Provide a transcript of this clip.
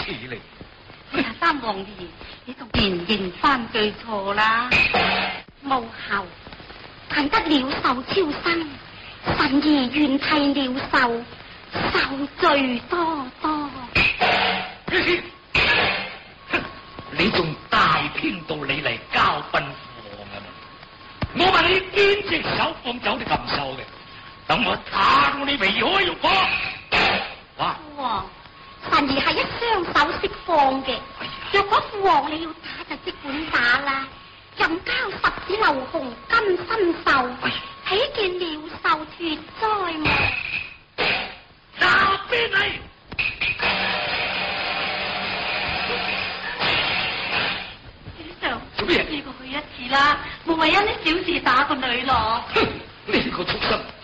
氣嚟。 哎呀，三王爺，你仲認翻句錯啦！母后憑得鳥獸超生，神兒願替鳥獸受罪多多。 你仲大篇道理嚟交奔父王啊嘛？我問你邊隻手放走你禽獸嘅？等我打到你皮開肉破！哇！ 父王，神兒係一雙手識放嘅。若果父王你要打就即管打啦，任交十指流紅金身獸，睇見鳥獸脫災嘛！ 打邊嚟！ 主上， 做咩？ 呢個去一次啦，無謂因啲小事打個女咯。 哼！呢個畜生！